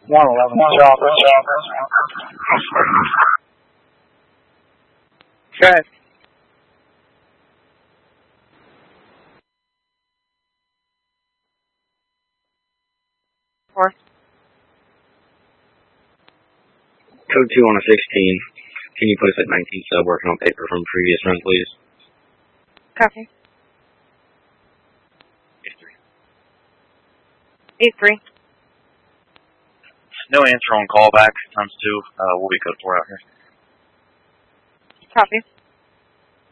111 shop. Okay. Code 2 on a 16. Can you put us at 19 sub working on paper from previous run, please? Copy. 8-3. No answer on callback, ×2. We'll be code 4 out here. Copy.